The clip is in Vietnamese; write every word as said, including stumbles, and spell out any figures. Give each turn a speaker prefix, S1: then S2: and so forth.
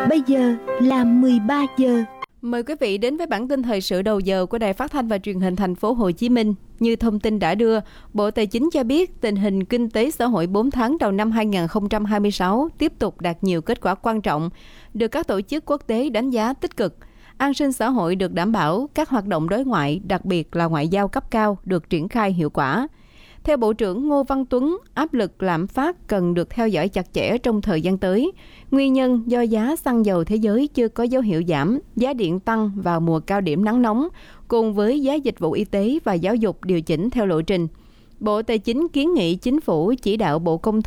S1: Bây giờ là mười ba giờ.
S2: Mời quý vị đến với bản tin thời sự đầu giờ của Đài Phát thanh và Truyền hình Thành phố Hồ Chí Minh. Như thông tin đã đưa, Bộ Tài chính cho biết tình hình kinh tế xã hội bốn tháng đầu năm hai không hai sáu tiếp tục đạt nhiều kết quả quan trọng, được các tổ chức quốc tế đánh giá tích cực. An sinh xã hội được đảm bảo, các hoạt động đối ngoại, đặc biệt là ngoại giao cấp cao, được triển khai hiệu quả. Theo Bộ trưởng Ngô Văn Tuấn, áp lực lạm phát cần được theo dõi chặt chẽ trong thời gian tới. Nguyên nhân do giá xăng dầu thế giới chưa có dấu hiệu giảm, giá điện tăng vào mùa cao điểm nắng nóng, cùng với giá dịch vụ y tế và giáo dục điều chỉnh theo lộ trình. Bộ Tài chính kiến nghị Chính phủ chỉ đạo Bộ Công